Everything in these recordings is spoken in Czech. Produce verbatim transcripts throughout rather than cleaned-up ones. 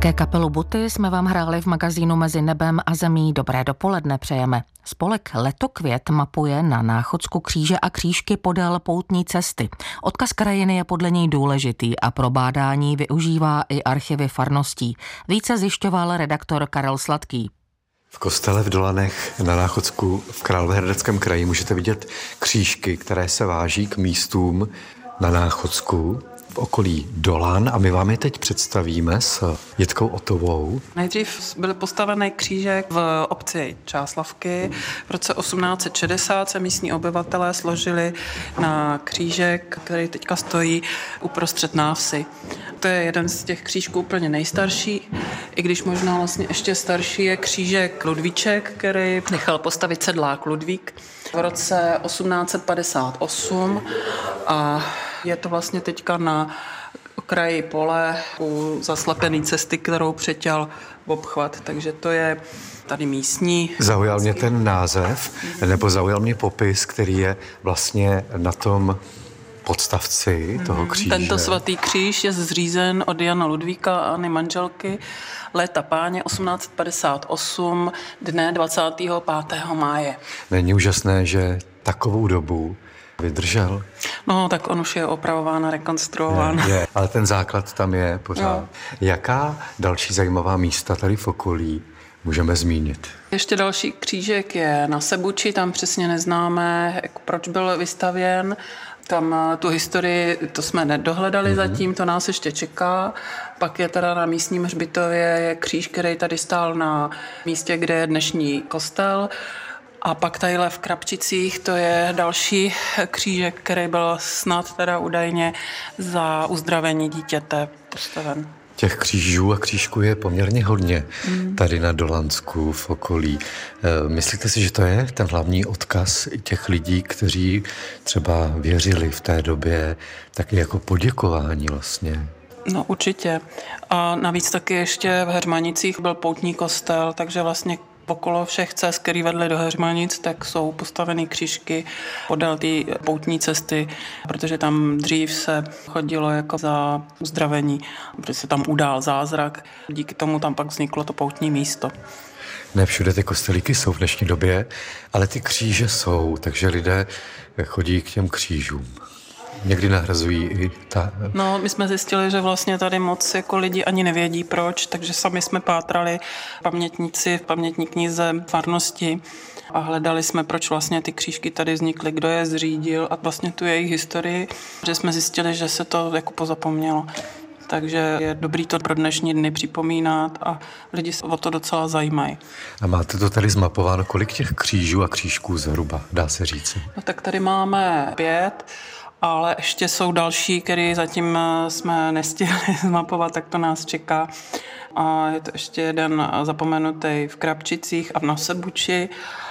Také kapelu Buty jsme vám hráli v magazínu Mezi nebem a zemí. Dobré dopoledne přejeme. Spolek Letokvět mapuje na Náchodsku kříže a křížky podél poutní cesty. Odkaz krajiny je podle něj důležitý a pro bádání využívá i archivy farností. Více zjišťoval redaktor Karel Sladký. V kostele v Dolanech na Náchodsku v Královéhradeckém kraji můžete vidět křížky, které se váží k místům na Náchodsku v okolí Dolan a my vám je teď představíme s Jitkou Otovou. Nejdřív byl postavený křížek v obci Čáslavky. V roce osmnáct set šedesát se místní obyvatelé složili na křížek, který teďka stojí uprostřed návsi. To je jeden z těch křížků úplně nejstarší, i když možná vlastně ještě starší je křížek Ludvíček, který nechal postavit sedlák Ludvík v roce osmnáct set padesát osm a je to vlastně teďka na okraji pole u zaslepené cesty, kterou přetěl v obchvat, takže to je tady místní. Zaujal mě ten název, nebo zaujal mě popis, který je vlastně na tom podstavci toho kříže. Tento svatý kříž je zřízen od Jana Ludvíka a Anny manželky léta páně osmnáct set padesát osm dne dvacátého pátého máje. Není úžasné, že takovou dobu vydržel? No, tak on už je opravován a rekonstruován. Je, je, ale ten základ tam je pořád. No. Jaká další zajímavá místa tady v okolí můžeme zmínit? Ještě další křížek je na Sebuči, tam přesně neznáme, proč byl vystavěn. Tam tu historii, to jsme nedohledali mm-hmm. zatím, to nás ještě čeká. Pak je teda na místním hřbitově je kříž, který tady stál na místě, kde je dnešní kostel. A pak tadyhle v Krapčicích, to je další křížek, který byl snad teda údajně za uzdravení dítěte postaven. Těch křížů a křížků je poměrně hodně mm. tady na Dolansku v okolí. Myslíte si, že to je ten hlavní odkaz těch lidí, kteří třeba věřili v té době, taky jako poděkování vlastně? No určitě. A navíc taky ještě v Heřmanicích byl poutní kostel, takže vlastně okolo všech cest, které vedly do Heřmanic, tak jsou postaveny křížky podél té poutní cesty, protože tam dřív se chodilo jako za uzdravení, protože se tam udál zázrak. Díky tomu tam pak vzniklo to poutní místo. Ne všude ty kostelíky jsou v dnešní době, ale ty kříže jsou, takže lidé chodí k těm křížům. Někdy nahrazují i ta... No, my jsme zjistili, že vlastně tady moc jako lidi ani nevědí proč, takže sami jsme pátrali pamětníci v pamětní knize farnosti a hledali jsme, proč vlastně ty křížky tady vznikly, kdo je zřídil a vlastně tu jejich historii, že jsme zjistili, že se to jako pozapomnělo. Takže je dobrý to pro dnešní dny připomínat a lidi se o to docela zajímají. A máte to tady zmapováno, kolik těch křížů a křížků zhruba, dá se říci? No tak tady máme pět, ale ještě jsou další, které zatím jsme nestihli zmapovat, tak to nás čeká. A je to ještě jeden zapomenutý v Krapčicích a na Sebuči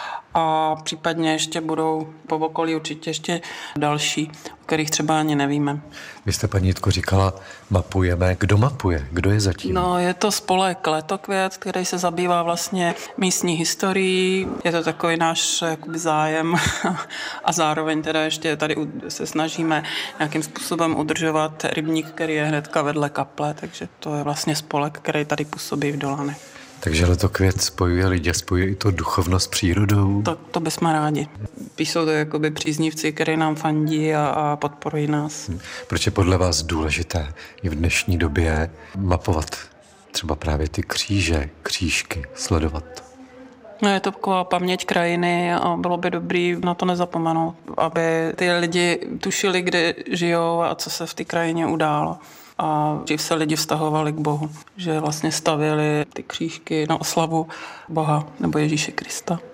a případně ještě budou po okolí určitě ještě další, o kterých třeba ani nevíme. Vy jste, paní Jitko, říkala, mapujeme. Kdo mapuje? Kdo je zatím? No, je to spolek Letokvět, který se zabývá vlastně místní historií. Je to takový náš jakoby zájem a zároveň teda ještě tady se snažíme nějakým způsobem udržovat rybník, který je hnedka vedle kaple, takže to je vlastně spolek, který tady působí v Dolanech. Takže Letokvět spojuje lidi, spojuje i to duchovno s přírodou. To, to bychom rádi. Jsou to jakoby příznivci, kteří nám fandí a, a podporují nás. Proč je podle vás důležité i v dnešní době mapovat třeba právě ty kříže, křížky, sledovat? No, je to taková paměť krajiny a bylo by dobrý na to nezapomenout, aby ty lidi tušili, kde žijou a co se v té krajině událo. A dřív se lidi vztahovali k Bohu, že vlastně stavěli ty křížky na oslavu Boha nebo Ježíše Krista.